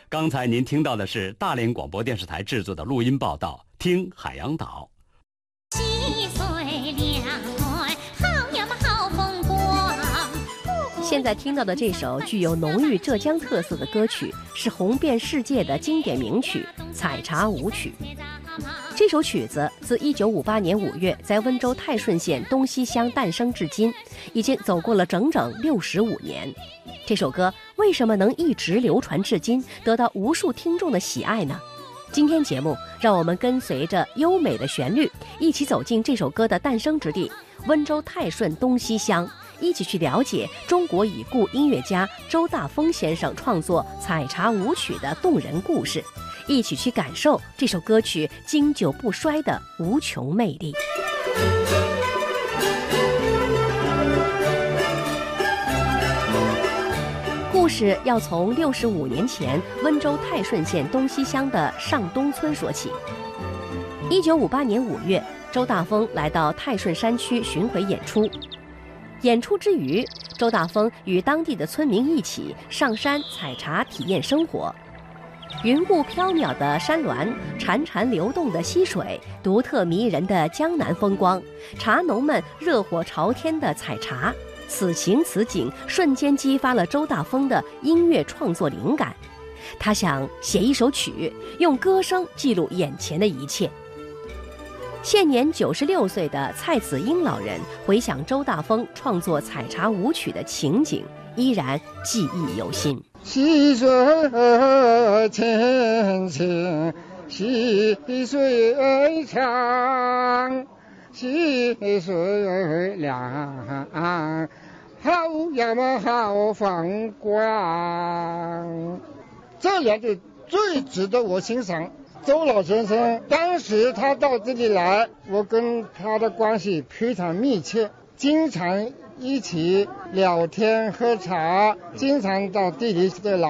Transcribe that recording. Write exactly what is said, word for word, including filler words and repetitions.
刚才您听到的是大连广播电视台制作的录音报道，听海洋岛。 细水两岸，好呀嘛好风光。 现在听到的这首具有浓郁浙江特色的歌曲，是红遍世界的经典名曲《采茶舞曲》。这首曲子自一九五八年五月在温州泰顺县东溪乡诞生至今，已经走过了整整六十五年。这首歌为什么能一直流传至今，得到无数听众的喜爱呢？今天节目让我们跟随着优美的旋律，一起走进这首歌的诞生之地温州泰顺东溪乡，一起去了解中国已故音乐家周大风先生创作《采茶舞曲》的动人故事，一起去感受这首歌曲经久不衰的无穷魅力。故事要从六十五年前温州泰顺县东溪乡的上东村说起。一九五八年五月，周大风来到泰顺山区巡回演出。演出之余，周大风与当地的村民一起上山采茶体验生活。云雾飘渺的山峦，潺潺流动的溪水，独特迷人的江南风光，茶农们热火朝天的采茶，此情此景瞬间激发了周大风的音乐创作灵感。他想写一首曲，用歌声记录眼前的一切。现年九十六岁的蔡子英老人回想周大风创作《采茶舞曲》的情景，依然记忆犹新。 溪水清清，溪水长，溪水凉，好呀嘛好风光。这两句最值得我欣赏。周老先生当时他到这里来，我跟他的关系非常密切，经常一起聊天喝茶，经常到地里去